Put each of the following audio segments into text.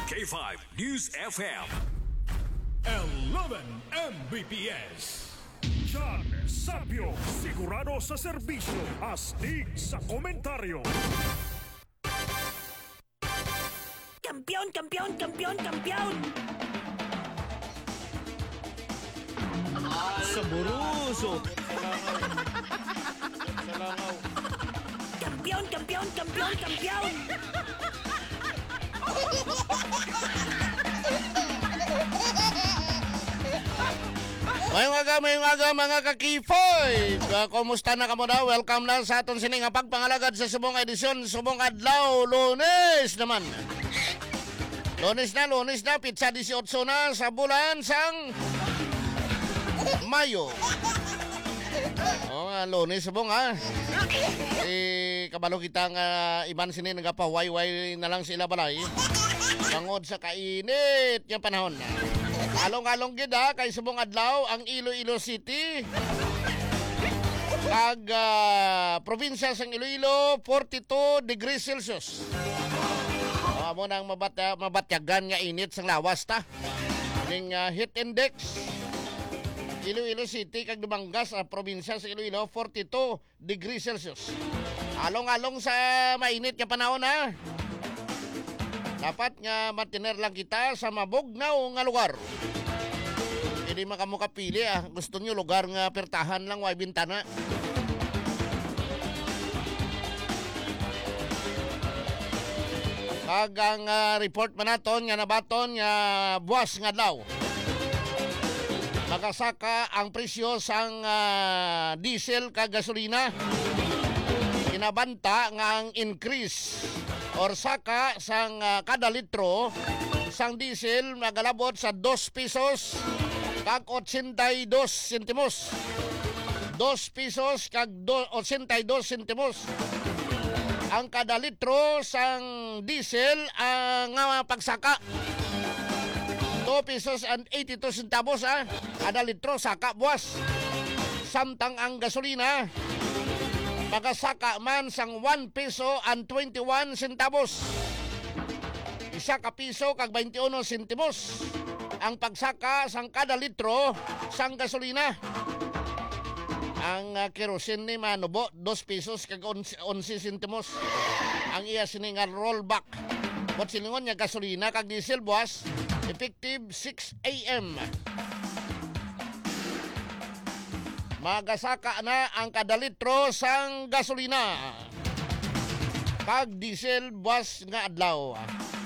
K5 News FM 11 Mbps. John Sabio, sigurado sa serbisyo, astig sa komentaryo. Kampiyon, kampiyon, kampiyon, kampiyon! Sa buruso. Kampiyon, kampiyon, kampiyon, kampiyon! Mayong aga mga kakifoy. Kumusta na kamo na? Welcome na sa aton sining pagpangalagad sa subong edisyon, subong adlaw, Lunes naman. Lunes na, pizza 18 na sa bulan sang Mayo. Lunes subong ha. Kabalo kita nga iban sini nagapawayway na lang sila balay. Bangod sa kainit yung panahon. Along-along gid kay subong adlaw ang Iloilo City. Kag probinsya sang Iloilo 42 degrees Celsius. Amo nang mabatyagan nga init sang lawas ta. Ning heat index Iloilo City kag Dumangas probinsya sa Iloilo 42 degrees Celsius. Along-along sa mainit nga panahon ha. Dapat nga matiner lang kita sa mabugnaw nga lugar. Hindi makamu kapili Gusto nyo lugar nga pertahan lang way bintana. Kag ang report man naton nga nabaton nga buwas nga adlaw. Magasaka ang presyo sang diesel kag gasolina. Kinabanta nga ang increase or saka sang kada litro sang diesel nagalabot sa 2 pesos kag 82 sentimos. 2 pesos kag 82 sentimos ang kada litro sang diesel nga pagsaka. 2 pesos and 82 centavos kada litro saka buwas. Samtang ang gasolina magasaka man sang 1 peso and 21 centavos. Isa ka piso kag 21 sentimos ang pagsaka sang kada litro sang gasolina. Ang kerosene ni manubo 2 pesos kag 11 sentimos. Ang iya sini nga rollback. Bot silingon nga gasolina kag diesel buwas effective 6 AM. Magasaka na ang kada litro sang gasolina kag diesel buwas nga adlaw.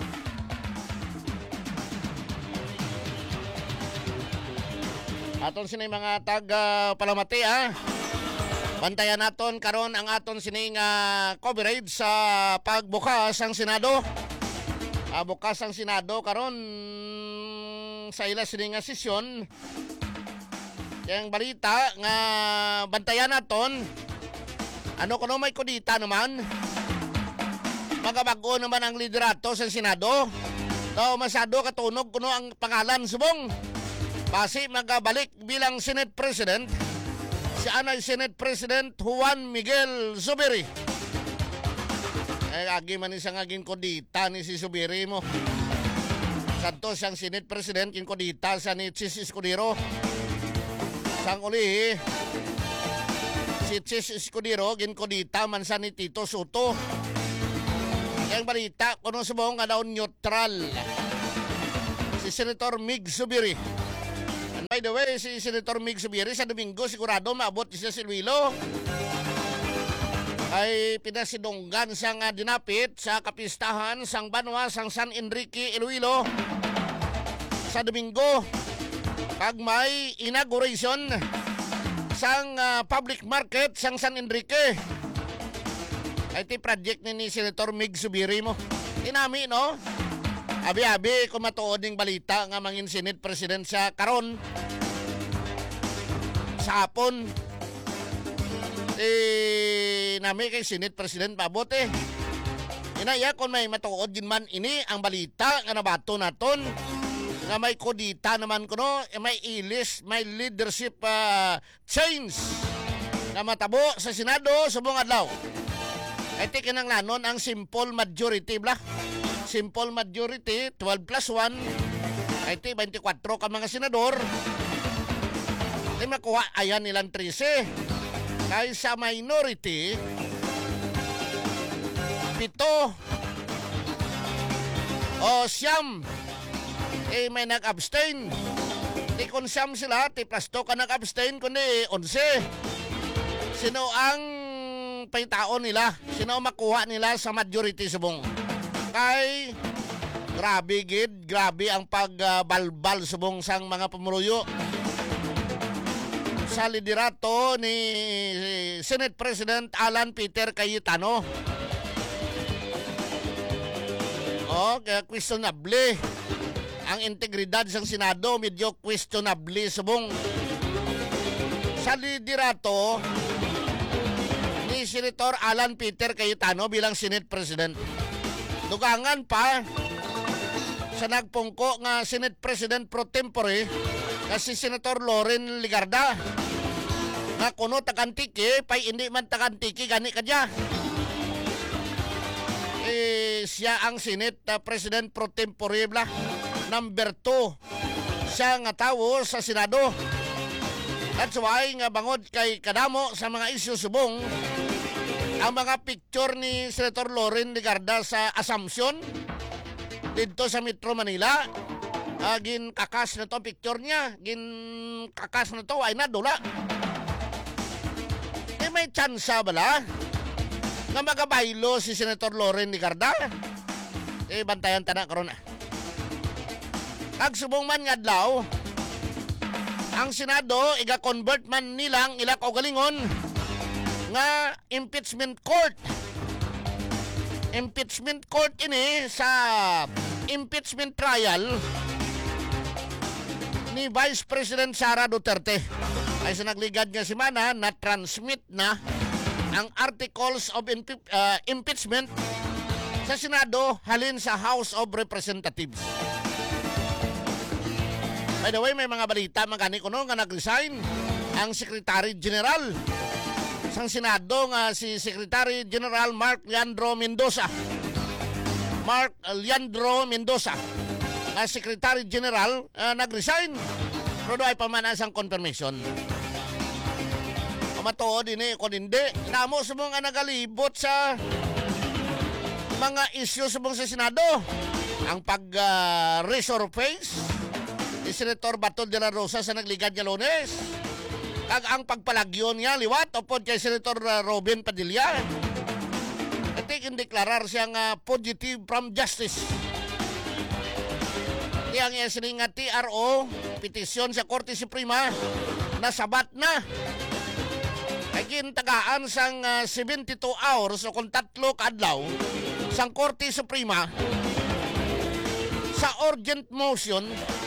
Aton sini mga taga Palamati bantayan naton karon ang aton sini coverage sa pagbukas ang Senado. Bukas ang Senado karon sa ila sini nga sesyon. Yang balita nga bantayan naton ano kuno may kudita naman magabago naman ang liderato sa Senado. Tao masado katunog kuno ang pangalan subong basi magabalik bilang Senate President si anay Senate President Juan Miguel Zubiri. Agi man isang aging kudita ni si Zubiri mo. Santo siyang Senate President kin kudita sa ni Chis Escudero. Sang uli si Chis Escudero ginkodita man sa ni Tito Soto. Yang balita kuno subong nga daw neutral si Senator Mig Zubiri. And by the way, si Senator Mig Zubiri sa Domingo sigurado maabot siya sa Iloilo. Ay pinasidunggan sang dinapit sa kapistahan sang banwa sang San Enrique Iloilo sa Domingo. Kag may inauguration sang public market sang San Enrique. Iti project ni Senator Mig Zubiri mo. Inami no? Abi-abi kung matuod ng balita nga mangin Senate President sa karon. Sa hapon. Nami kay Senate President pabot Inaya kung may matuod din man ini ang balita nga nabato naton. Nga may kodita naman kuno, may ilis, may leadership change nga matabo sa Senado subong adlaw. Iti kinanglanon ang simple majority bla. simple majority, 12 plus 1, ay 24 ka mga senador. Di makuha, ayan nilang 13. Kaya sa minority, 7 o siyam, may nag-abstain. Di kung siyam sila, plus 2 ka nag-abstain, kundi 11. Sino ang paitao nila? Sino ang makuha nila sa majority subong? Kay grabe ang pagbalbal subong sang mga pamuluyo sa liderato ni Senate President Alan Peter Cayetano. Kaya questionable ang integridad ng Senado, medyo questionable subong sa liderato ni Senator Alan Peter Cayetano bilang Senate President. Dugangan pa sa nagpungko nga Senate President pro tempore na si Senator Loren Legarda nga kuno takantiki pay hindi man takantiki gani kadya. Siya ang Senate President pro tempore number 2 siya nga tawo sa Senado. That's why nga bangod kay kadamo sa mga isyu subong ang mga picture ni Senator Loren Legarda sa Assumption dito sa Metro Manila. Gin kakas na to picture niya, gin kakas na to ay nadula. May tsansa bala nga magabaylo si Senator Loren Legarda? Bantayan tanak karon. Agsubong man nga adlaw ang Senado iga-convert man nilang ila kaugalingon nga impeachment court. Impeachment court ini sa impeachment trial ni Vice President Sara Duterte. Ay sa nagligad nga semana na-transmit na ang articles of impeachment sa Senado halin sa House of Representatives. By the way, may mga balita magani kuno nga nag-resign ang Secretary General sang Senado nga si Secretary General Mark Leandro Mendoza. Nga Secretary General nag-resign. Pero ay pamanasang confirmation. Matuod ini kung hindi. Namo sa mga nagalibot sa mga isyu sa sa Senado. Ang pag-resurface ni Senator Bato de la Rosa sa nagligad nga Lunes. Kag ang pagpalagyon niya liwat upod kay Senator Robin Padilla. Iti kindeklarar siyang fugitive from justice. Iti ang sining TRO, petisyon sa Korte Suprema, nasabat na. Kagin tagaan sang 72 hours o kung 3 kadlaw sang Korte Suprema sa urgent motion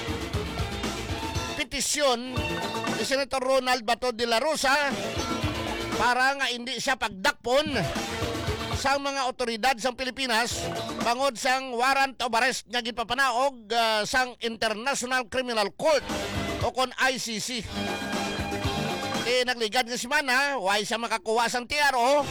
petisyon ni Senator Ronald Bato de la Rosa para nga hindi siya pagdakpon sa mga otoridad sang Pilipinas bangod sang warrant of arrest nga gipapanaog sang International Criminal Court o kon ICC. Nagligad nga semana, why siya makakuha sang TRO.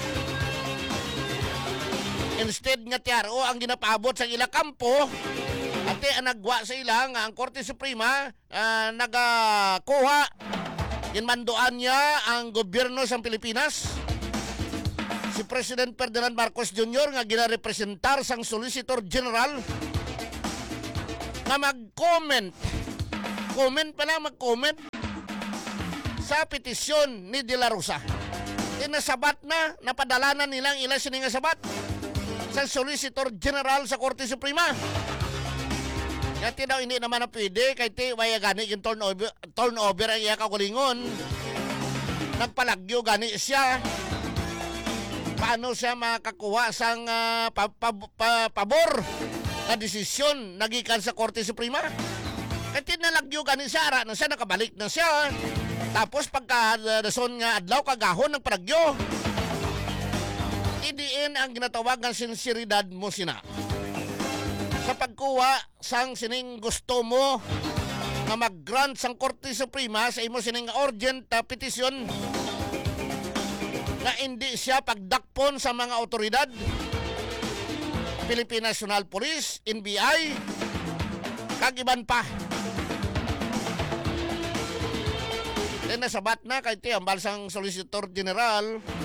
Instead nga TRO ang ginapaabot sa ila kampo, at nagwa sa ila nga ang Korte Suprema nagakuha. Ginmanduan niya ang gobyerno sa Pilipinas. Si President Ferdinand Marcos Jr. nga ginarepresentar sang Solicitor General nga mag-comment sa petisyon ni De La Rosa. Nasabat na, napadalanan nilang ilang siningasabat sa Solicitor General sa Korte Suprema. Kaya daw hindi naman na pwede, kahit waya gani yung turnover ang iya kakulingon. Nagpalagyo gani siya. Paano siya makakuha sang pabor na desisyon nagikan sa Korte Suprema? Kahit nalagyo gani siya, ara na siya, nakabalik na siya. Tapos pagka-rason nga adlaw kagahon ng paragyo. Idiin ang ginatawag ng sinseridad mo sina. Sa pagkuha sang sining gusto mo na mag-grant sang Korte Suprema sa imo sining urgent petition na hindi siya pagdakpon sa mga otoridad. Philippine National Police, NBI, kag iban pa. Then nasabat na kay ti ang balsang Solicitor General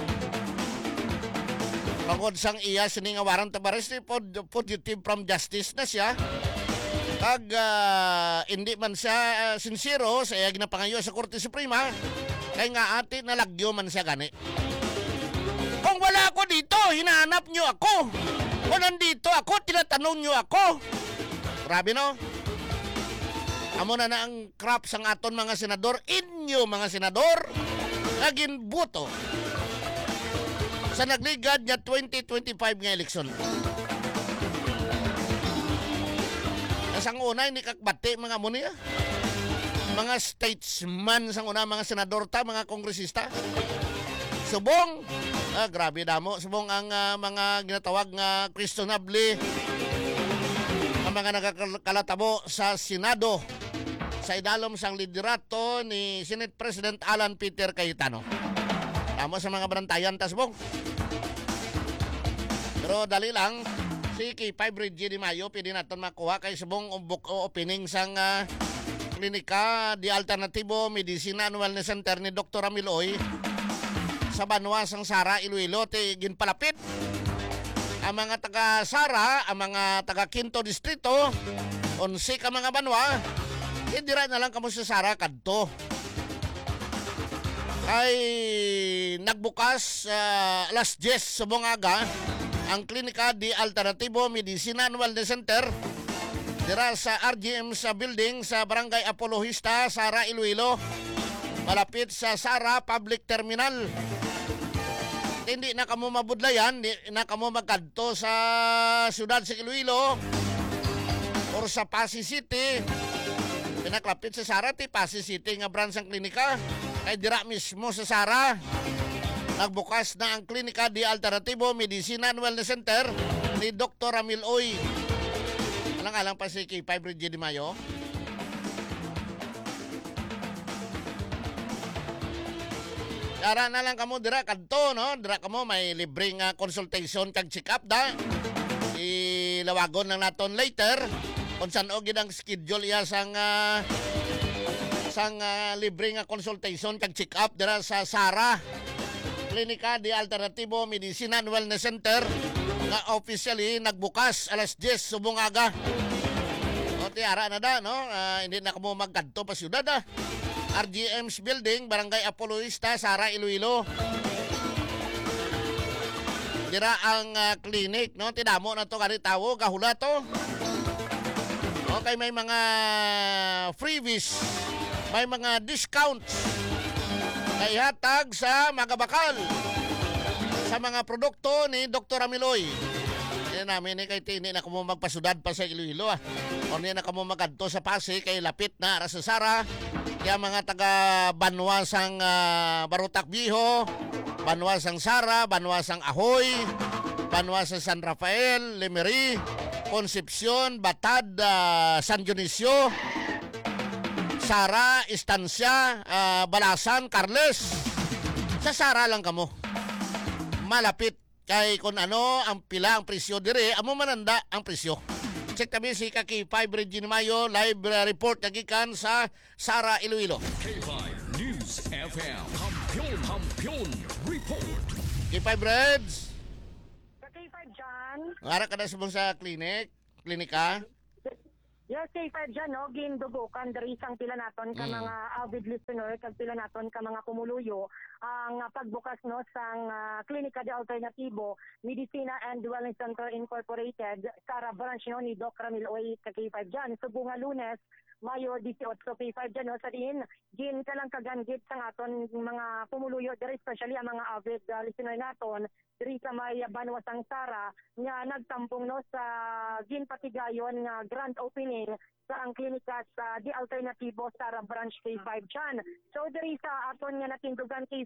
bangod sang iya sining warrant of arrest fugitive from justice na siya. Kag hindi man siya sincero sa iya ginapangayo sa Korte Suprema kay nga ati nalagyo man siya gani. Kung wala ako dito, hinahanap nyo ako. Kung nandito ako, tinatanong nyo ako. Grabe no? Amo na ang crap sang aton mga senador, inyo mga senador, naging buto sa nagligad nga 2025 nga eleksyon. Sang una, ni kakbati mga muna mga statesman sang una, mga senador ta, mga kongresista. Subong, grabe damo, subong ang mga ginatawag nga questionably ang mga nagakalatabo sa Senado sa idalom sang liderato ni Senate President Alan Peter Cayetano. Tama sa mga bantayan ta subong. Pero dali lang, si K5 Reggie Di Mayo pwede natin makuha kay subong opening sang klinika di Alternatibo Medicina and Wellness Center ni Dr. Amiloy sa Banwa sang Sara, Iloilo, ginpalapit ang mga taga Sara, ang mga taga Quinto Distrito, 11 ka mga Banwa, dira na lang kamo sa Sara kadto. Ay nagbukas alas 10 subong aga ang klinika di Alternatibo Medicina and Wellness Center dira sa RGM sa building sa Barangay Apologista, Sara, Iloilo, malapit sa Sara Public Terminal. Hindi na kamo mabudlayan, hindi na kamo magkadto sa siyudad sa Iloilo or sa Pasig City. Pinaklapit sa Sara, ti Pasig City nga branch ang klinika. Kay dira mismo sa Sara, nagbukas na ang klinika di Alternatibo Medicina and Wellness Center ni Dr. Amiloy. Alang-alang pa si K5 Reggie Di Mayo. Dara na lang kamo dira kadto no, dira kamo may libreng consultation kag check up da. Ilawagon lang naton later kung saan o gid ang schedule iya sang libreng consultation kag check up dira sa Sara Klinika di Alternatibo Medicina and Wellness Center nga officially nagbukas alas 10 subong aga. O tiara na da no, hindi na kamo magkadto pa siyudad da. RGM's building, Barangay Apologista, Sara, Iloilo. Dira ang clinic, no? Tidamo na to karitawo, kahula to. Okay, may mga freebies, may mga discounts na ihatag sa mga bakal sa mga produkto ni Dr. Amiloy. Hindi namin kay tini na kamo magpasudad pa sa Iloilo. O niya na kamo magkadto sa Pasig kay lapit na ara sa Sara. Kaya mga taga Banwasang Barutak Viejo, Banwasang Sara, Banwasang Ahoy, Banwasang San Rafael, Lemery, Concepcion, Batad, San Dionisio, Sara, Estancia, Balasan, Carles. Sa Sara lang kamo. Malapit kay kung ano ang pila ang presyo dire, amo mananda ang presyo. Check tabi si K5 Reggie Di Mayo, live report nagikan sa Sara, Iloilo. K5 News FM. Kampiyon Report. K5 Reds. K5 John. Ngara ka na sa klinika. Yes, K5 John, no? Gindugukan dari isang pila naton ka mga avid listener, kag pila naton ka mga kumuluyo ang pagbukas no sang Klinika de Alternatibo Medicina and Wellness Center Incorporated Sara branch no ni Dr. Amiloy K5 John. Subong Lunes, Mayo 18, K5 John, no? Sa din, gin ka lang kaganggit sang aton mga kumuluyo, dari especially ang mga avid listener naton, diri sa may Banwasang Sara nga nagtampong no sa ginpatigayon nga grand opening sa ang klinika sa Di Alternatibo Sara Branch K5 John. So diri sa aton nga natindugan K5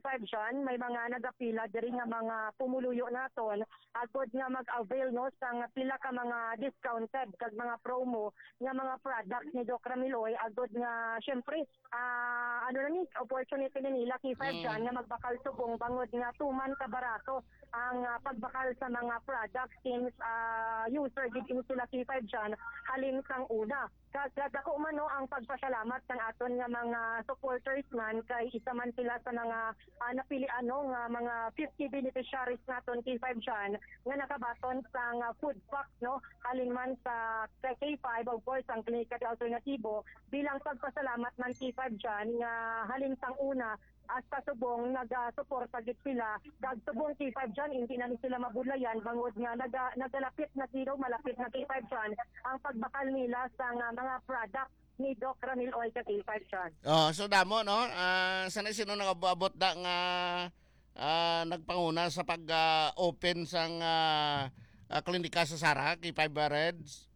K5 dyan, may mga nagapila diri nga mga pumuluyo naton agod nga mag-avail no sang pila ka mga discounted kag mga promo nga mga products ni Doc Ramiloy agod nga syempre ano na ni opportunity ni nila K5 dyan nga magbakal subong bangod nga tuman ka barato ang pagbakal sa mga products since user gid ini sila K5 dyan halin sang una. Dako man no ang pagpasalamat ng aton nga mga supporters man kay isa man sila sa mga napilian no nga mga 50 beneficiaries naton K5 dyan nga nakabaton sang food pack no halin man sa K5 of course ang Klinika de Alternatibo bilang pagpasalamat man K5 dyan nga halin sang una hasta subong nag-suporta gid sila kag subong K5 dyan hindi na sila mabulayan bangod nga nagalapit na sila malapit na K5 dyan ang pagbakal nila sa mga product ni Doc Ramil Oy sa K5 dyan. So damo no, sanay sino nakabuabot da nga nagpanguna sa pag-open sang klinika sa Sara, K5 Reds?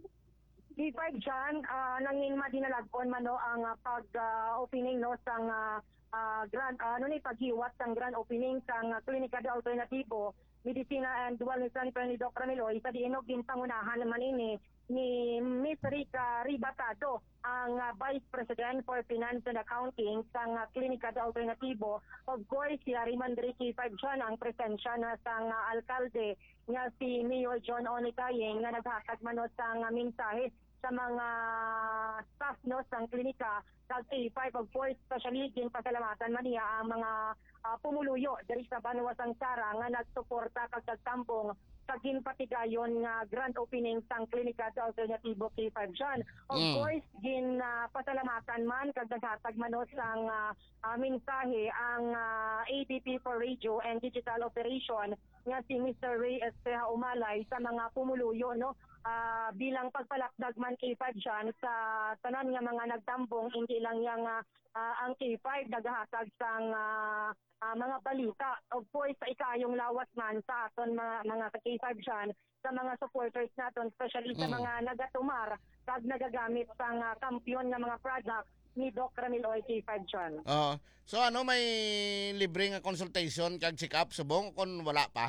K5 dyan, nangin madinalagpon man no ang pag-opening no sang grand paghiwat sang grand opening sang Klinika de Alternatibo Medicina and Wellness Center ni Doc Ramiloy sa diinog din pangunahan naman ini ni Miss Rica Ribatado ang Vice President for Finance and Accounting sang Klinika de Alternatibo. Of course, si Arimandri K5 dyan ang presensya na sang alkalde nga si Mayor John Onicayeng nga naghatag man sang mensahe sa mga staff no sang klinika kag K5 of course especially din pasalamatan man niya ang mga pumuluyo diri sa Banwa sang Sara nga nagsuporta kag nagtambong sa ginpatigayon nga grand opening sang Klinika de Alternatibo K5 dyan. Of course, pasalamatan man kag naghatag man sang mensahe ang ADP for Radio and Digital Operation nga si Mr. Ray Esteja Umalay sa mga pumuluyo no bilang pagpalakdag man K5 dyan sa tanan nga mga nagtambong hindi lang yang ang K5 naghatag sang mga balita. Of course, sa ikayong lawas man sa aton mga K5 dyan, sa mga supporters naton, especially sa mga nagatumar, kag nagagamit sang kampiyon nga mga product ni Doc Ramil Oy K5 dyan. So may libre nga consultation kag check-up subong kung wala pa?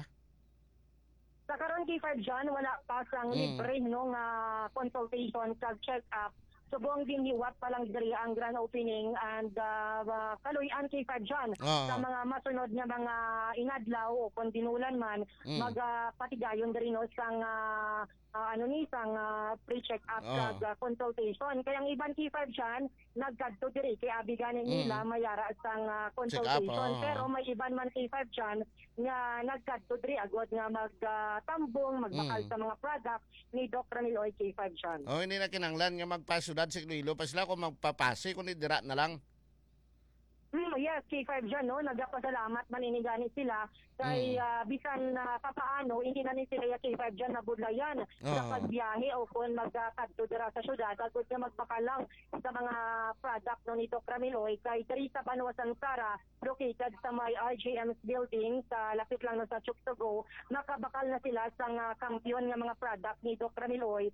Sa karon K5 dyan, wala pa sang libre no nga consultation kag check-up. Subong din hiwat pa lang diri ang grand opening and kaluyan K5 dyan sa mga masunod nga mga inadlaw o kung dinulan man magpatigayon diri no sang sang pre-check up kag consultation kaya ang iban K5 dyan nagkadto diri kay abiganin nila mayara sang consultation pero may iban man K5 dyan nga nagkadto diri agod nga magtambong magbakal sa mga product ni Doc Ramil Oy K5 dyan. Hindi na kinanglan nga magpasudad sa Iloilo pa sila kung magpapasi kung dira na lang. Yes, K5 dyan, no? Nagpasalamat man inigani sila kay bisan papaano, hindi na ni sila yung K5 dyan nabudlayan sa pagbiyahe o kung magkakadto dira sa syudad agad na magpakalang sa mga product no, ni Doc Ramiloy kay Teresa Banwasan Sara located sa may RJM's building sa lapit lang no, sa Chuktogo nakabakal na sila sa kampiyon nga mga product ni Doc Ramiloy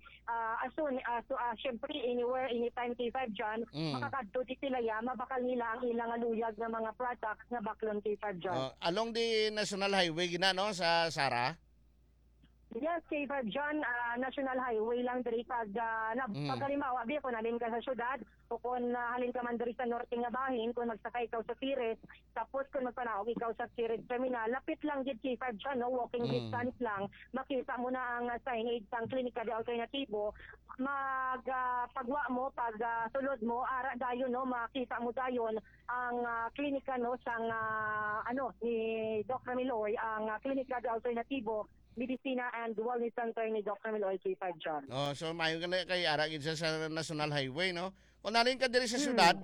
syempre anywhere, anytime K5 dyan makakadto di sila mabakal nila ang ilang luyag nga mga products nga baklon K5 dyan. Along the National Highway gina no sa Sara? Yes, K5 dyan, National Highway lang diri pag pagkalimawa di kung halin ka sa syudad o kung halin ka man diri sa norte nga bahin kung magsakay ikaw sa Pires tapos kung magpanawag ikaw sa Pires Terminal lapit lang gid K5 dyan, no? Walking distance lang makita mo na ang signage sang Klinika de Alternatibo pagwa mo pag sulod mo ara dayon no makita mo dayon ang klinika no sang ni Doc Ramiloy ang Klinika de Alternatibo Medicina and Wellness Center ni Doc Ramiloy K5 dyan. So mayo ka kay ara gid sa National Highway no. Kung halin ka diri sa syudad,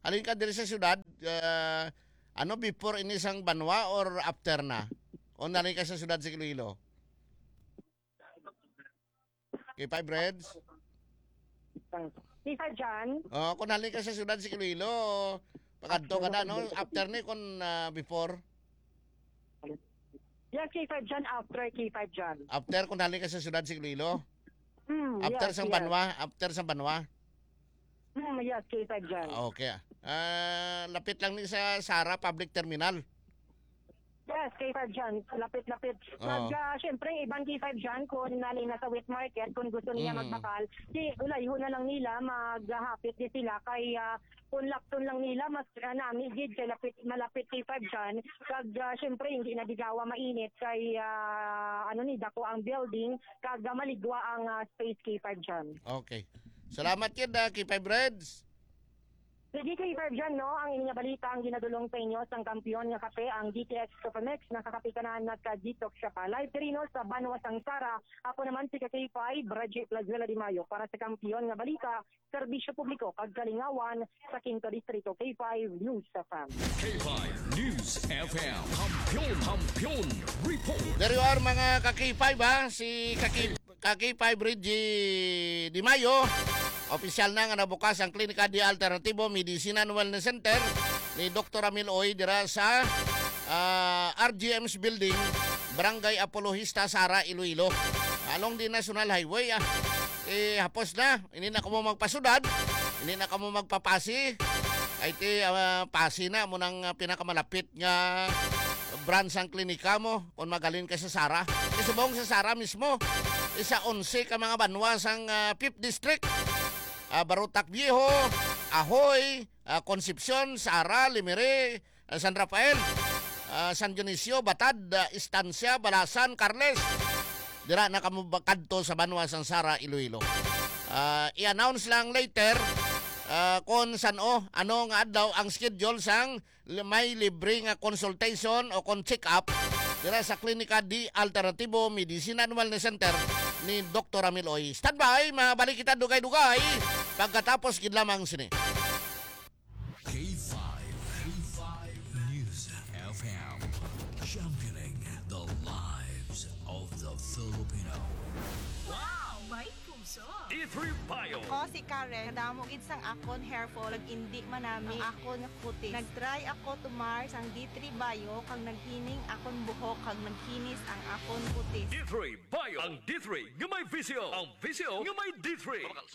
before ini sang Banwa or after na? O halin ka sa syudad sa Iloilo? K5 Reds? K5 dyan? Kung halin ka sa syudad sa Iloilo, pagkadto ka na no after ni kung before? Yes, K5 dyan, after K5 dyan. After kung halin ka sa syudad sa Iloilo? After yes, sang yes. Banwa? After sang Banwa? Yes, K5 dyan. Okay. Lapit lang ni sa Sara Public Terminal. Yes, K5 dyan. Lapit-lapit. Oo. Siyempre, ibang K5 dyan, kung nalin na sa wet market, kung gusto niya magbakal, ulayho na lang nila, maghahapit din sila. Kay kung lapton lang nila, mas namin gid kay malapit K5 dyan. Kag siyempre, hindi na digawa mainit kay dako ang building, kag maligwa ang space K5 dyan. Okay. Salamat yun, K5 Reds. Sige K5 dyan, no? Ang inyong balita ang ginadulong sa inyo sang kampiyon nga kape, ang DTX Coffee Mix, nakakape ka na nagka-detox siya pa. Live Trino sa Banwa Sangsara. Ako naman si K5, Bridget Plazuela de Mayo, para sa kampiyon nga balita, serbisyo publiko, kagkalingawan sa Quinto Distrito, K5 News FM. K5 News FM. Kampiyon Report. There you are mga ka-K5 ha. Si ka-K5 Bridget de Mayo. Opisyal na nga nabukas ang Klinika di Alternatibo Medicina and Wellness Center ni Dr. Amil Oy dira sa RGM's Building, Barangay Apologista, Sara, Iloilo. Along di National Highway. Hapos na. Hindi na ka mo magpasudad. Hindi na ka mo magpapasi. Ay pasi na mo ng pinakamalapit nga branch ang klinika mo kung magaling ka sa Sara. Isubong sa Sara mismo. Isa 11 ka mga banwa sang 5th District. Barutak Viejo, Ahoy, Concepcion, Sara, Limere, San Rafael, San Dionisio, Batad, Estancia, Balasan, Carles. Dira na kamubakadto sa Banwa sang Sara, Iloilo. I-announce lang later kung ano nga daw ang schedule sang may libre nga consultation o kon check-up dira sa Klinika di Alternatibo Medicina and Wellness Center ni Dr. Amil Oy. Standby, mabalik kita dugay-dugay pagkatapos gid lamang sini. K5 News FM. Championing the lives of the Filipino. Wow, may puso. D3 Bio. Ako si Karen, kadamo gid sang akon hair fall, ag indi manami ang akon nga kutis. Nagtry ako tumar sang D3 Bio, kang naghining akon buhok, kag nagkinis ang akon kutis. D3 Bio. Ang D3 nga may visyo. Ang visyo nga may D3.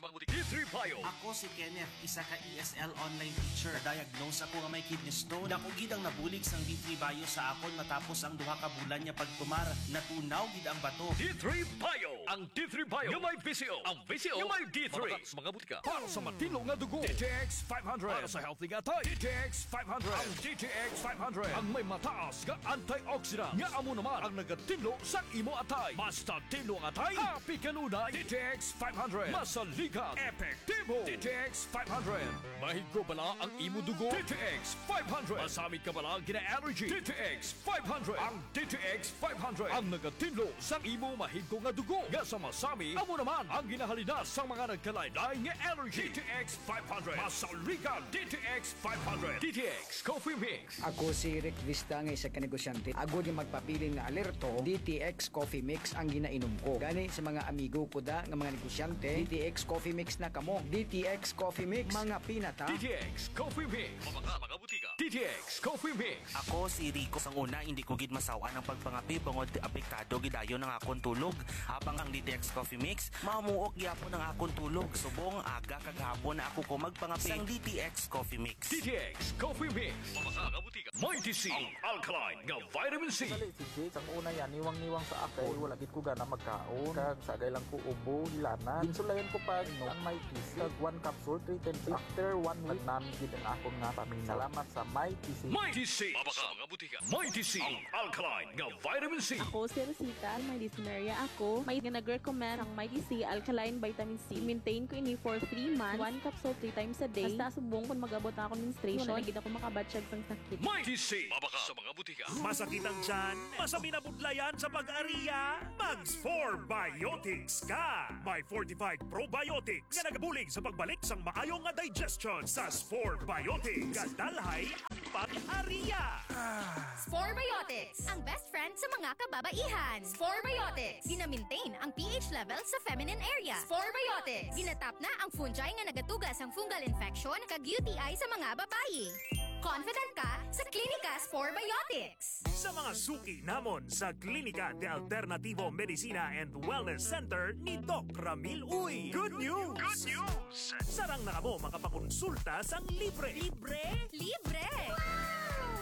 D3 Bio. Ako si Kenneth, isa ka ESL online teacher. Diagnose ako nga may kidney stone. Dako gid ang nabulig sang D3 Bio sa akon matapos ang duha ka bulan niya pagtumar. Natunaw gid ang bato. D3 Bio. Ang D3 Bio nga may visyo. Ang visyo nga may D3. Mga butika. Para sa matino nga dugo. DTX 500. Para sa healthy nga tayo. DTX 500. Ang DTX 500. Ang may mataas nga antioxidant. Nga amo naman ang nagatinlo sa imo atay. Basta tinlo ang atay. Happy kanunay. DTX 500. Masalikan. Epektibo. DTX 500. Mahigo bala ang imo dugo. DTX 500. Masamit ka bala gina-allergy. DTX 500. Ang DTX 500. Ang nagatinlo sa imo mahigo nga dugo. Nga sa masami, amo naman ang ginahalina sa mga nagkalain-lain nga allergy. DTX 500. Masalikan. DTX 500. DTX Coffee Mix. Ako si Rick Vista nga isa ka negosyante. Ako di magpapili nga alerto, DTX Coffee Mix ang ginainom ko. Gani sa mga amigo ko da nga mga negosyante, DTX Coffee Mix na kamo. DTX Coffee Mix, mga pinata. DTX Coffee Mix. Mga butika. DTX Coffee Mix. Ako si Rico. Sang una, hindi ko gid masawa ng pagpangapi bangod apektado gidayon ng akon tulog. Habang ang DTX Coffee Mix, mamuok gyapon ang akon tulog. Subong aga kagahapon na ako ko magpangapi sang DTX Coffee Mix. DTX Coffee Mix. Mga butika. Mighty C. Ang alkaline nga vitamin C. Dali si Jake, ang una yan, niwang-niwang sa akay, wala gid ko gana magkaon, kag sagay lang ko ubo, hilana. Ginsulayan ko pa no, ang may PC, kag 1 capsule, 3 times. After 1 week, namin gid ang akon nga pamina. Salamat sa may PC. Mighty C. Mga butika. Mighty C. Ang alkaline nga vitamin C. Ako si Rosita, may dysmenorrhea ako. May nag-recommend ang Mighty C Alkaline Vitamin C. Maintain ko ini for 3 months, 1 capsule 3 times a day. Basta subong kung mag-abot na ako menstruation, wala gid ako makabatsyag sang sakit. Mighty C. Mabaka sa mga butika. Masakit ang tiyan, masami na budlayan sa pag-ariya, Mags 4 Biotics ka! May fortified probiotics nga nagabulig sa pagbalik sang maayong nga digestion sa Spore Biotics. Kadalhay ang pag-ariya! Spore Biotics, ang best friend sa mga kababaihan. Spore Biotics, gina-maintain ang pH level sa feminine area. Spore Biotics, ginatap na ang fungi nga nagatugas ang fungal infection kag UTI sa mga babayi. Confident ka sa Klinika Spore Biotics. Sa mga suki namon sa Klinika de Alternativo Medicina and Wellness Center ni Doc Ramil Uy. Good news! Good news! Sarang na kamo makapakonsulta sang libre. Libre? Libre!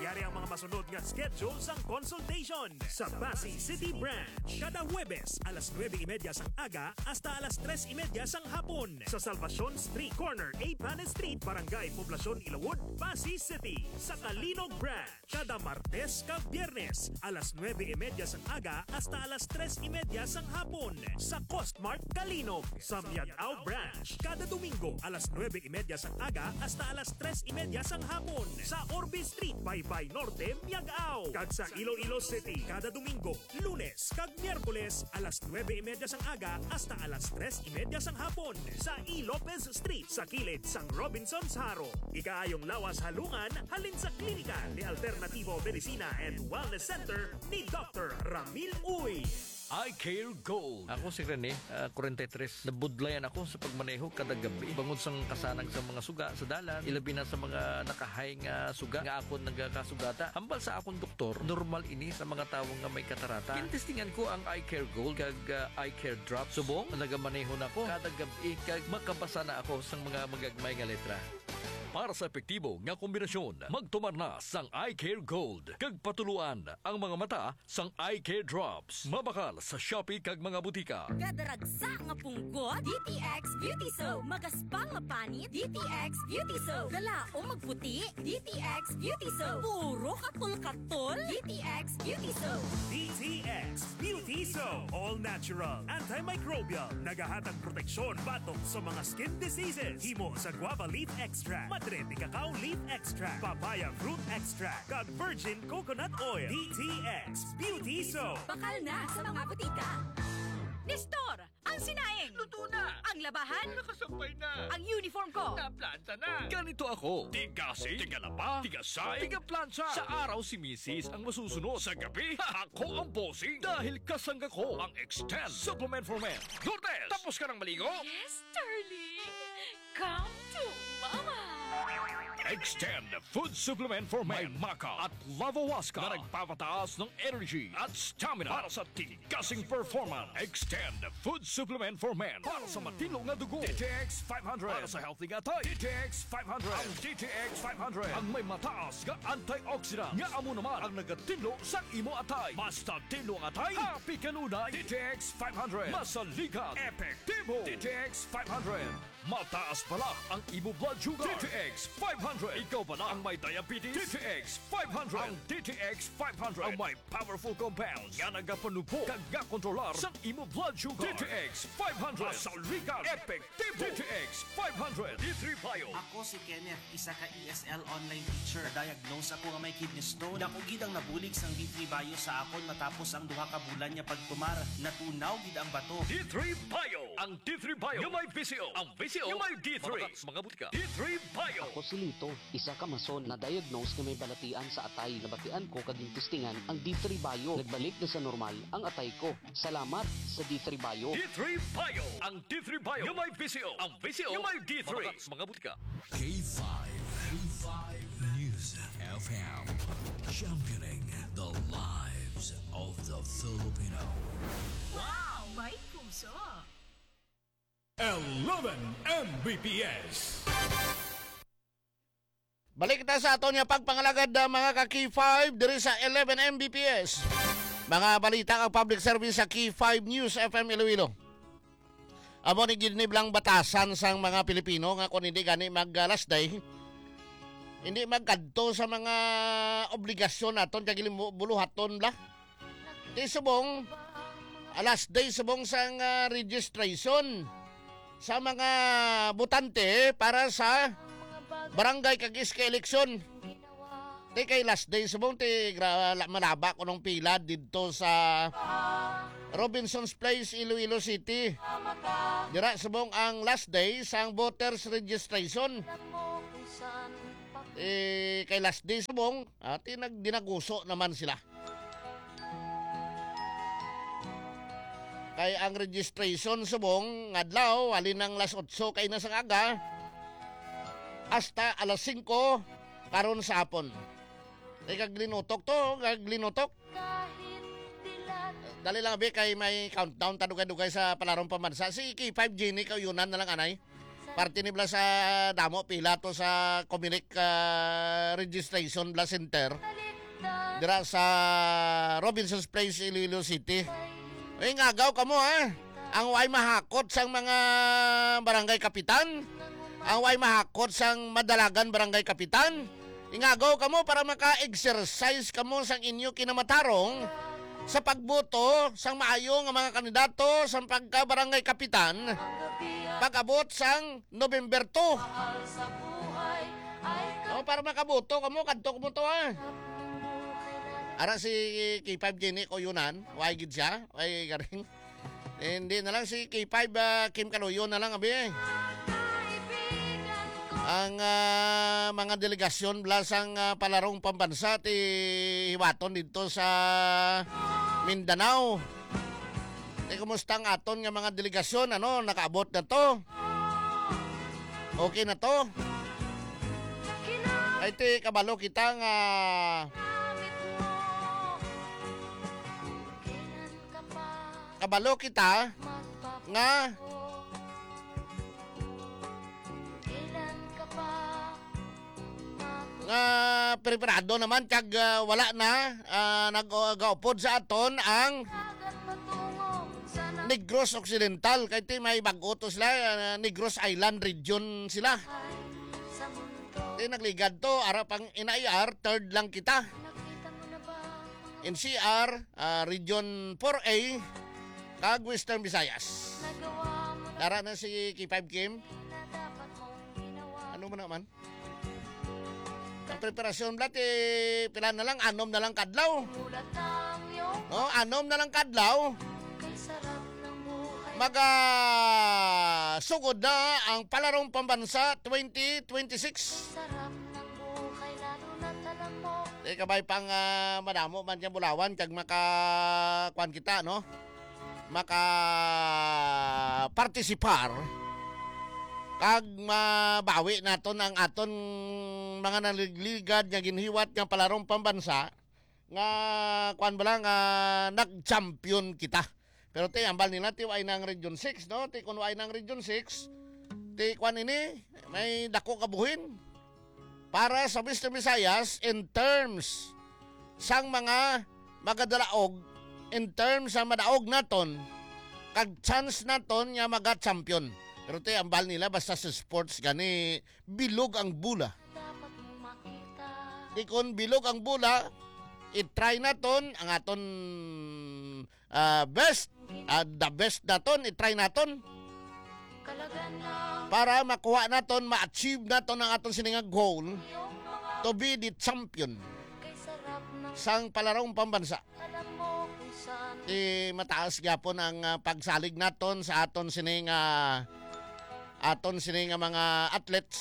Yari ang mga masunod nga schedule sang consultation sa Pasay City Branch. Kada Huwebes, alas 9:30 sang aga hasta alas 3:30 sang hapon sa Salvacion Street, corner A. Panes Street, Barangay Poblacion, Ilawod, Pasay City. Sa Kalinog Branch, kada Martes kag Biyernes, alas 9:30 sang aga hasta alas 3:30 sang hapon sa Costmart Kalinog. Sa Miagao Branch, kada Domingo, alas 9:30 sang aga hasta alas 3:30 sang hapon sa Orbe Street, Baybay Norte, Miagao. Kag sa Iloilo City, kada Domingo, Lunes kag Miyerkules, alas 9:30 sang aga hasta alas 3:30 sang hapon sa E. Lopez Street sa kilid sang Robinson's Haro. Ikaayong lawas halungan halin sa klinika ni Alternativo Medicina and Wellness Center ni Dr. Ramil Uy. I Care Gold. Ako si Rene, 43. Nabudlayan ako sa pagmaneho kada gabi. Bangod sang kasanang sa mga suga sa dalan, ilabi na sa mga nakahay nga suga nga akon nagkasugata. Hambal sa akong doktor, normal ini sa mga tawo nga may katarata. Kinistingan ko ang I Care Gold kag I Care Drop. Subong, nagamaneho na ko kada gabi kag makabasa na ako sang mga magagmay nga letra. Para sa epektibo nga kombinasyon, magtumar na sang I Care Gold. Kag patuluan ang mga mata sang I Care Drops. Mabakal sa Shopee kag mga butika. Kadaragsa nga punggot, DTX Beauty Soap. Magaspang nga panit, DTX Beauty Soap. Galao magputi, DTX Beauty Soap. Puro katol-katol, DTX Beauty Soap. DTX Beauty Soap. All natural, antimicrobial, nagahatag proteksyon batok sa mga skin diseases. Himo sa guava leaf extract, madre de cacao leaf extract, papaya fruit extract, kag virgin coconut oil. DTX Beauty Soap. Bakal na sa mga butika. Nestor, ang sinaing. Luto na. Ang labahan. Nakasampay na. Ang uniform ko. Naplanta na. Ganito ako. Tigasi, tigalaba, tigasay, tigaplansya. Sa araw si Mrs. ang masusunod. Sa gabi, ako ang bossing. Dahil kasangga ko ang Extend Supplement for Men. Lourdes, tapos ka ng maligo? Yes, darling. Come to Mama. Extend Food Supplement for Men. May Maca at Lavawaska na nagpapataas ng energy at stamina para sa tigasing performance. Extend Food Supplement for Men para sa matilong na dugo. DTX 500 para sa healthy nga tayo. DTX 500. Ang DTX 500 ang may mataas nga antioxidant nga amo naman ang nagatinlo sa imo atay. Basta tinlo ang atay, happy kanunay. DTX 500. Masaligan, epektibo. DTX 500. Mataas pala ang imo blood sugar. DTX 500. Ikaw ba na ang may diabetes? DTX 500. Ang DTX 500 ang may powerful compounds nga nagapanubo kag kontrolar sa imo blood sugar. DTX 500. Masaligan, epektibo. DTX 500. D3 Bio. Ako si Kenneth, isa ka ESL online teacher. Diagnose ako nga may kidney stone. Dako gid ang nabulig sang D3 Bio sa akon matapos ang duha ka bulan niya pagtumar. Natunaw gid ang bato. D3 Bio. Ang D3 Bio nga may VCO. Ang VCO nga may D3. Mga butika. D3 Bio. Ako si Lito, isa ka mason na diagnose nga may balatian sa atay. Nabatian ko kaging testingan ang D3 Bio. Nagbalik na sa normal ang atay ko. Salamat sa D3 Bio. D3 Bio. Ang D3 Bio nga may VCO. Ang VCO nga may D3. Mga butika. K5. K5 News FM. Championing the lives of the Filipino. Wow, may puso. 11 Mbps. Balik kita sa ato niya pagpangalagad mga ka-K5 diri sa 11 Mbps. Mga balita kang public service sa K5 News FM Iloilo. Amo ni giniblang batasan sang mga Pilipino nga kung hindi gani mag-last day, hindi magkadto sa mga obligasyon naton kag buluhaton bla. Di subong last day subong sang registration sa mga butante para sa barangay kag iska eleksyon. Di kay last day subong ti malaba ko nung pila dito sa Robinson's Place, Iloilo City. Dira subong ang last day sang voters registration. Kay last day subong dinaguso naman sila. Kay ang registration subong adlaw halin ng alas 8 kay na sa aga hasta alas 5 karon sa hapon. Kag linutok to, Dali lang abi kay may countdown tanugay-dugay sa palarong pamansa. Si K5 Genie kauyunan na lang anay. Parte ni bla sa damo pila to sa Comelec registration bla center. Dira sa Robinson's Place, Iloilo City. Ay ngagaw kamo ha. Ang way mahakot sang mga barangay kapitan. Ang way mahakot sang madalagan barangay kapitan. Ingagaw kamo para maka-exercise kamo sang inyo kinamatarong sa pagboto sang maayo nga mga kandidato sang pagka-barangay kapitan pag-abot sang November 2. Para makaboto kamo, kadto kamo to ha. Ara si K5 Jenny Koyunan, way gid siya, way garing. Hindi na lang si K5 Kim Kaloyon na lang abi. Ang mga delegasyon blasang palarong pambansa ti hiwaton dito sa Mindanao. Kumusta ang aton nga mga delegasyon, ano, nakaabot na to? Okay na to? Ay ti kabalo kita nga preparado naman kag wala na nag-gaupod sa aton ang Negros Occidental kay ti may bag-o to sila Negros Island region sila. Ti nagligad to ara pang NIR third lang kita. NCR region 4A kag Western Visayas. Dara na si K5 Kim. Ano mo naman? Ang preparasyon blat pila na lang, anom na lang kadlaw. No, anom na lang kadlaw. Sugod na ang palarong pambansa 2026. Kabay pang madamo man yang Bulawan kag makakuan kita no. Maka-partisipar kag mabawi naton ang aton mga naligligad nga ginhiwat nga palarong pambansa nga kuan bala nga nag-champion kita. Pero ti ambal nila ti way nang Region 6 no, ti kun way nang Region 6 ti kuan ini may dako kabuhin para sa Western Visayas in terms sang mga magadalaog, in terms sa madaog naton kag chance naton nga maga-champion. Pero ti ambal nila basta sa sports gani bilog ang bula. Di kun bilog ang bula, i-try naton ang aton best, the best naton, i-try naton para makuha naton, ma-achieve naton ang aton siningang goal to be the champion sang palarong pambansa. Mataas gyapon ang pagsalig naton sa aton sining mga athletes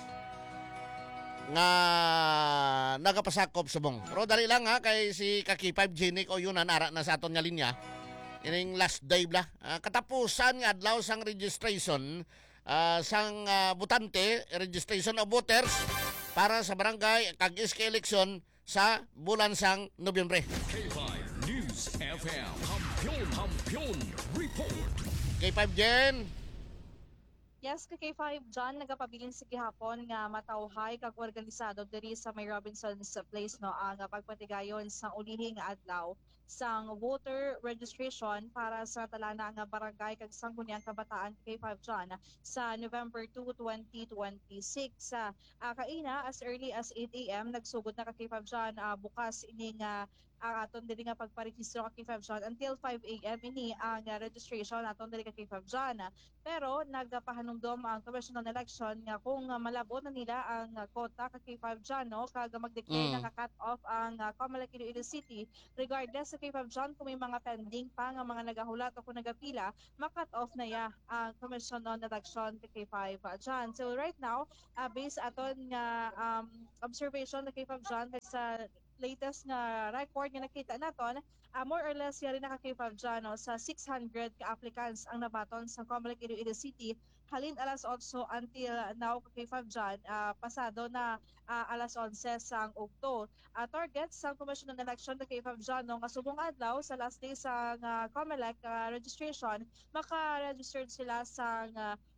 nga nagapasakop subong. Pero dali lang ha kay si K5 Jenny Koyunan ara na sa aton nga linya. Ining last day bla. Katapusan nga adlaw sang registration sang butante, registration of voters para sa barangay kag iska eleksyon sa bulan sang Nobyembre. K5 News FM Kampiyon Report. K5 Jen. Yes, K5 John, nagapabiling sa gihapon nga matawhay kag organisado diri sa may Robinson's Place no ang pagpatigayon sa ulihing adlaw sang voter registration para sa talana nga barangay kag sangguniang kabataan K5 John sa November 2, 2026. Kaina as early as 8 AM nagsugod na K5 John bukas ining ang aton diri nga pagparehistro kay K5 John until 5 AM ini ang registration aton diri kay K5 John. Pero nagapahanumdom ang Commission on Election nga kung malabot na nila ang kota kay K5 John no kag mag-declare nga cut off ang Comelec Iloilo City regardless sa K5 John kung may mga pending pa nga mga nagahulat o kung nagapila ma-cut off na ya ang Commission on Election kay K5 John. So right now based aton nga observation kay K5 John sa latest nga record nga nakita naton, more or less yari na K5 John no, sa 600 ka applicants ang nabaton sa Comelec Iloilo City halin alas 8 until now K5 John pasado na alas 11 sang Okto. Target sa Commission on Election na K5 John no, nga subong adlaw sa last day sa Comelec registration maka-registered sila sa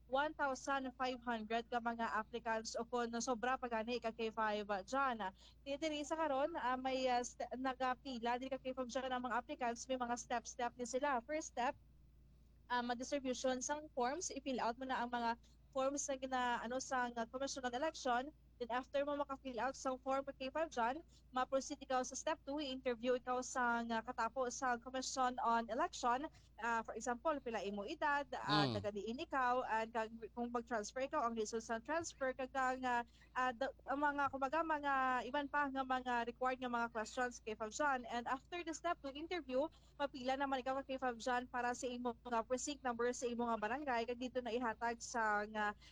1,500 ka mga applicants o kung sobra pa gani ka K5 dyan. Diri sa karon may nagapila diri ka K5 dyan ang mga applicants, may mga step ni sila. First step, distribution sang forms, i-fill out mo na ang mga forms na sang Commission on Election. Then after mo maka-fill out sa form ka K5 dyan, ma-proceed ikaw sa step 2, i-interview ikaw sa katapo sa Commission on Election. For example, pila imo edad, tagadiin ikaw, and kung mag-transfer ikaw, ang results ng transfer, kagang mga kumbaga mga iban pa nga mga required nga mga questions kay Fabjan. And after the step 2 interview, mapila naman ikaw kay Fabjan para sa imo nga precinct number sa imo nga barangay, kag dito na ihatag sa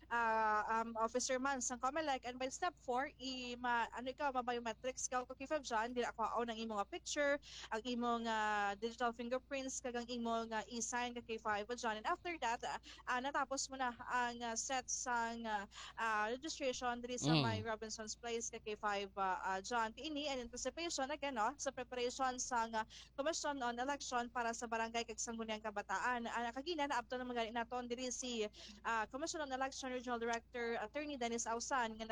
officer man sa COMELEC. And by step 4, ma-biometrics ikaw kay Fabjan, dili ako ng imo nga picture, ang imo nga digital fingerprints, kag ang imo nga e-sign ka K5 dyan. And after that, natapos mo na ang set sang registration diri sa may Robinson's Place ka K5 dyan. Ini in anticipation again sa preparation sang Commission on Election para sa barangay kag sangguniang kabataan. Kagina na abto na magaling naton diri si Commission on Election Regional Director Attorney Dennis Ausan nga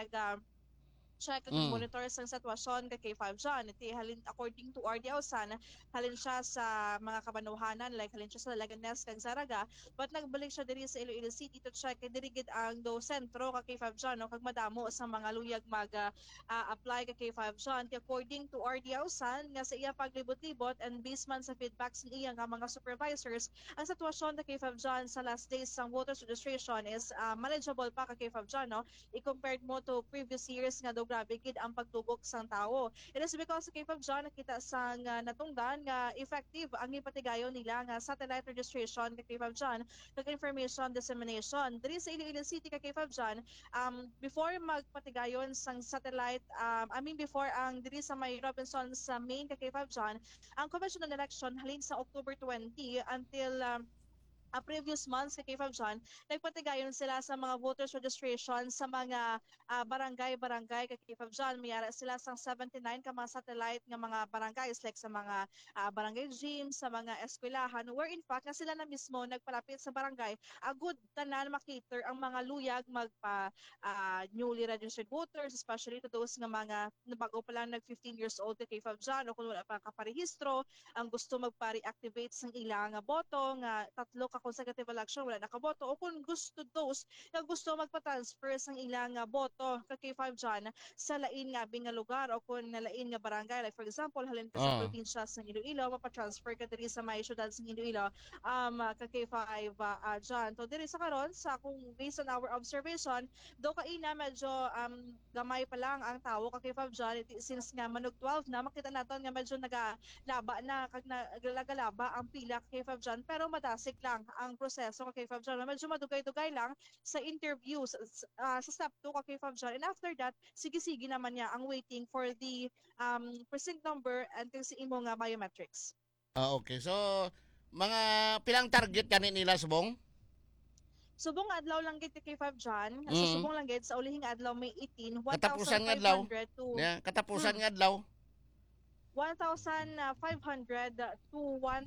check at monitor sa sitwasyon kay K5 dyan. Iti halin according to RD Ausan, halin siya sa mga kabanuhanan, like halin siya sa Laganes kag Saraga, but nagbalik siya diri sa Iloilo City to check dirigid ang do sentro kay K5 dyan, kag madamo sa mga luyag mag-apply kay K5 dyan. According to RD Ausan, nga sa iya paglibot-libot and based man sa feedback sa iya nga mga supervisors, ang sitwasyon kay K5 dyan sa last days sa voters registration is manageable pa kay K5 dyan, i-compared mo to previous years nga grabe gid ang pagtugok sang tao. It is because sa K5 dyan nakita sang natungdan nga effective ang ipatigayon nila nga satellite registration kay K5 dyan kag information dissemination. Diri sa Iloilo City kay K5 dyan, before magpatigayon sang satellite, before ang diri sa may Robinson sa main kay K5 dyan, ang Commission on Election halin sa October 20 until previous months kay K5 dyan, nagpatigayon sila sa mga voters registration sa mga barangay kay K5 dyan. Mayara sila sang 79 ka mga satellite nga mga barangays like sa mga barangay gym, sa mga eskwelahan, where in fact nga sila na mismo nagpalapit sa barangay, good tanan makater ang mga luyag magpa newly registered voters, especially to those nga mga bago pa lang nag 15 years old kay K5 dyan o kung wala pa kaparehistro, ang gusto magpa-reactivate sang ilang boto nga 3 ka consecutive election wala nakaboto, o kung gusto nga gusto magpa-transfer sang ilang boto kay K5 dyan sa lain nga nga lugar o kung lain nga barangay, like for example halin ka sa probinsya sa Iloilo, mapa-transfer ka diri sa may syudad sa Iloilo kay K5 dyan. So diri sa karon sa kung based on our observation, do kaina medyo gamay pa lang ang tao kay K5 dyan, since nga manog 12 na makita naton nga medyo nagalaba na kag naglagalaba ang pila kay K5 dyan, pero madasik lang ang proseso kay K5 dyan. Medyo madugay-dugay lang sa interviews sa step 2 kay K5 dyan. And after that, sige-sige naman niya ang waiting for the precinct number and sa imo nga biometrics. Okay. So, mga pilang target kanin nila subong? Subong adlaw lang gid kay K5 dyan. Sa subong lang gid sa ulihing adlaw may 18, 1,500 katapusan nga adlaw. Katapusan nga adlaw. 1,500 to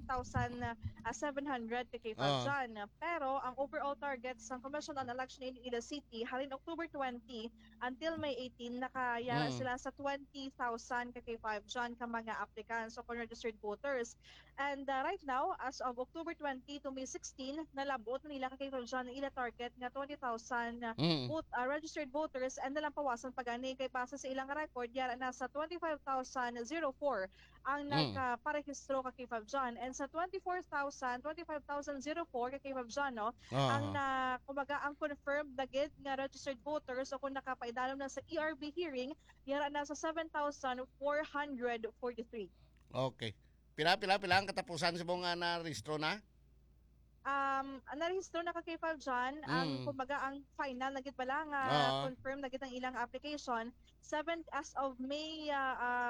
1,700 kay K5 dyan. Pero ang overall target sa Commission on Election in Iloilo City halin October 20 until May 18 nakayara sila sa 20,000 kay K5 dyan ka mga applicants o registered voters. And right now, as of October 20 to May 16, nalabot na nila kay K5 dyan na ila target nga 20,000 registered voters, and nalang pawasan pagani kay base sa ilang record yara na sa 25,004 ang nagparehistro kay K5 dyan. And sa 25,004 kay K5 dyan, ang kumbaga ang confirmed dagit nga registered voters o kung nakapaidalom na sa ERB hearing, yara na sa 7,443. Okay. Pila ang katapusan sa mga na-rehistro na? Narehistro na kay K5 dyan, ang kumbaga ang final na gid pala nga confirm na gid ang ilang application 7 as of May